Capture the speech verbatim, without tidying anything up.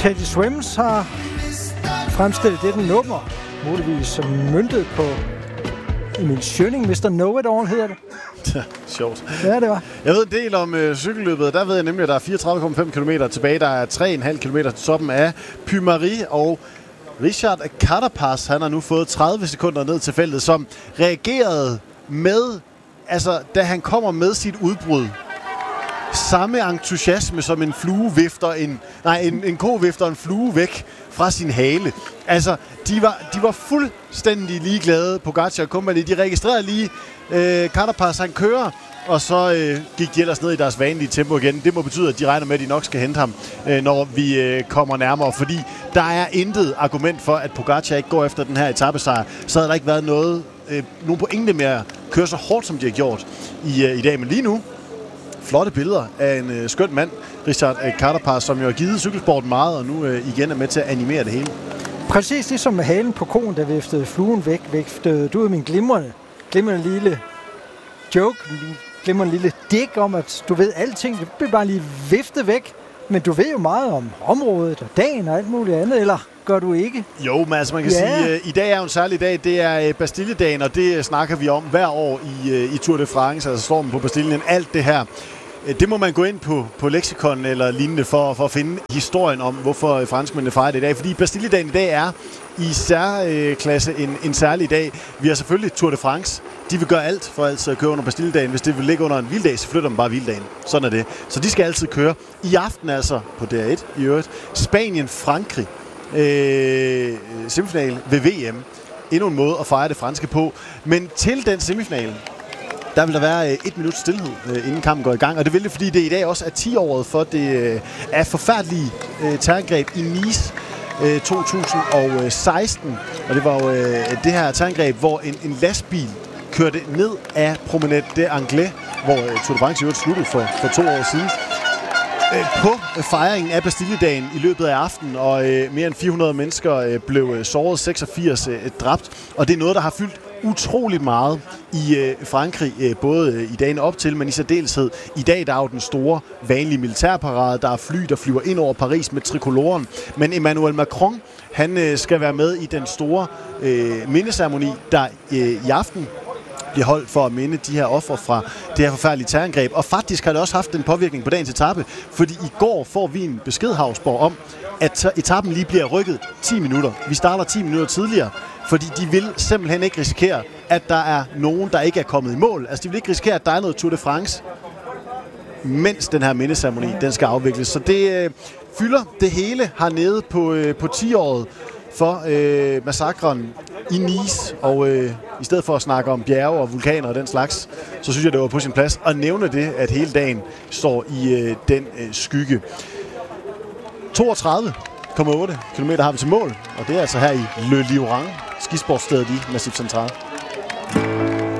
Teddy Swims har fremstillet dette nummer, muligvis som møntet på Emil Schønning, mister Know-It-All hedder det. Ja, sjovt. Ja, det var. Jeg ved en del om øh, cykelløbet. Der ved jeg nemlig, at der er fireogtredive komma fem kilometer tilbage. Der er tre komma fem kilometer til toppen af Puy-Marie, og Richard Carapaz, han har nu fået tredive sekunder ned til feltet, som reagerede med, altså da han kommer med sit udbrud, samme entusiasme som en flue vifter en, nej, en, en ko vifter en flue væk fra sin hale. Altså, de var, de var fuldstændig ligeglade, Pogacar og company. De registrerede lige, øh, Carapaz, han kører, og så øh, gik de ellers ned i deres vanlige tempo igen. Det må betyde, at de regner med, at de nok skal hente ham, øh, når vi øh, kommer nærmere, fordi der er intet argument for, at Pogacar ikke går efter den her etapesejr. Så havde der ikke været noget, øh, nogen pointe med at køre så hårdt, som de har gjort i, øh, i dag. Men lige nu, flotte billeder af en øh, skøn mand, Richard øh, Carapaz, som jo har givet cykelsporten meget, og nu øh, igen er med til at animere det hele. Præcis ligesom med halen på koen, der viftede fluen væk, viftede du min glimrende, glimrende lille joke, glimrende lille dig om, at du ved alting. Det bliver bare lige viftet væk, men du ved jo meget om området og dagen og alt muligt andet, eller gør du ikke? Jo, men altså man kan ja. sige, at uh, i dag er jo en særlig dag. Det er uh, Bastilledagen, og det uh, snakker vi om hver år i, uh, i Tour de France, altså stormen på Bastillen. Alt det her, uh, det må man gå ind på, på leksikon eller lignende for, for at finde historien om, hvorfor uh, franskmændene fejrer det i dag. Fordi Bastilledagen i dag er i særklasse en, en særlig dag. Vi har selvfølgelig Tour de France. De vil gøre alt for at køre under Bastilledagen. Hvis det vil ligge under en vilddag, så flytter man bare vilddagen. Sådan er det. Så de skal altid køre. I aften altså på D R et i øvrigt. Spanien-Frankrig. Øh, semifinal ved V M. Endnu en måde at fejre det franske på. Men til den semifinal, der vil der være øh, et minut stillhed, øh, inden kampen går i gang. Og det vil det, fordi det i dag også er ti-året for det øh, er forfærdelige øh, terrorangreb i Nice øh, to tusind og seksten. Og det var jo øh, det her terrorangreb, hvor en, en lastbil kørte ned af Promenade des Anglais, hvor øh, Tour de France i øvrigt sluttede for, for to år siden. På fejringen af Bastilledagen i løbet af aftenen, og øh, mere end fire hundrede mennesker øh, blev øh, såret, seksogfirs øh, dræbt. Og det er noget, der har fyldt utroligt meget i øh, Frankrig, øh, både øh, i dagen op til, men i særdeleshed i dag, der er jo den store, vanlige militærparade. Der er fly, der flyver ind over Paris med trikoloren. Men Emmanuel Macron, han øh, skal være med i den store øh, mindeceremoni, der øh, i aften bliver holdt for at minde de her ofre fra det her forfærdelige terrorangreb. Og faktisk har det også haft en påvirkning på dagens etape, fordi i går får vi en besked, Havsborg, om, at etappen lige bliver rykket ti minutter. Vi starter ti minutter tidligere, fordi de vil simpelthen ikke risikere, at der er nogen, der ikke er kommet i mål. Altså, de vil ikke risikere, at der er noget Tour de France, mens den her mindeceremoni, den skal afvikles. Så det øh, fylder det hele hernede på, øh, på ti-året for øh, massakren i Nice, og øh, i stedet for at snakke om bjerge og vulkaner og den slags, så synes jeg, det var på sin plads at nævne det, at hele dagen står i øh, den øh, skygge. toogtredive komma otte kilometer har vi til mål, og det er altså her i Le Livran, skisportsstedet i Massif Central.